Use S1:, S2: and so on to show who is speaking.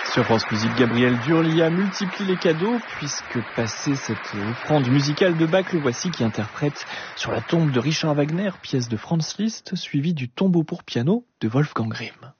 S1: Sur France Musique, Gabriel Durlia multiplie les cadeaux puisque passé cette offrande musicale de Bach, le voici qui interprète Sur la tombe de Richard Wagner, pièce de Franz Liszt, suivie du Tombeau pour piano de Wolfgang Grimm.